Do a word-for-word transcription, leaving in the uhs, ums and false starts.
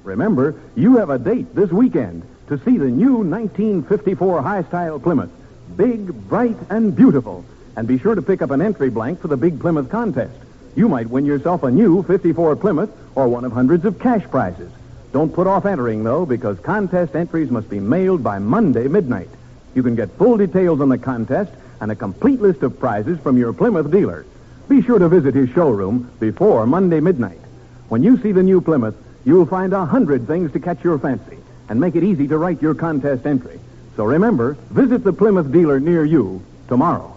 Remember, you have a date this weekend to see the new nineteen fifty-four high-style Plymouth. Big, bright, and beautiful. And be sure to pick up an entry blank for the Big Plymouth contest. You might win yourself a new fifty-four Plymouth or one of hundreds of cash prizes. Don't put off entering, though, because contest entries must be mailed by Monday midnight. You can get full details on the contest and a complete list of prizes from your Plymouth dealer. Be sure to visit his showroom before Monday midnight. When you see the new Plymouth, you'll find a hundred things to catch your fancy and make it easy to write your contest entry. So remember, visit the Plymouth dealer near you tomorrow.